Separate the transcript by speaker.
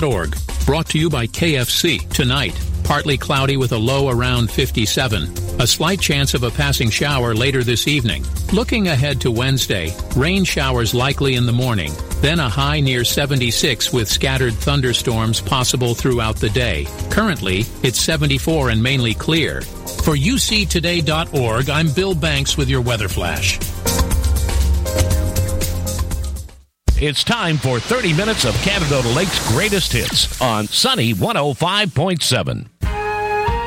Speaker 1: KFC.org. Brought to you by KFC. Tonight, partly cloudy with a low around 57. A slight chance of a passing shower later this evening. Looking ahead to Wednesday, rain showers likely in the morning, then a high near 76 with scattered thunderstorms possible throughout the day. Currently, it's 74 and mainly clear. For UCToday.org, I'm Bill Banks with your weather flash.
Speaker 2: It's time for 30 minutes of Canada Lake's greatest hits on Sunny 105.7.